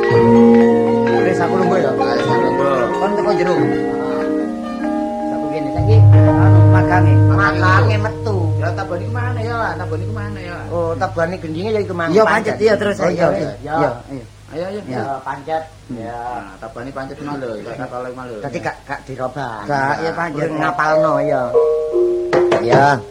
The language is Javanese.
Wis aku lungguh ya. Wis lungguh. Kon teko jero. Aku kene saiki anu magange metu. Ya tabani kemana ya? Tabani kemana ya? Oh, tabane gendinge ya iku mang. Iya pancet iya terus iya. Iya. Ayo ayo. Ya pancet. Ya, tabani pancet malu, tak kalau malu. Dadi gak dirobah. Gak ya pancet ngapalno ya. Ya.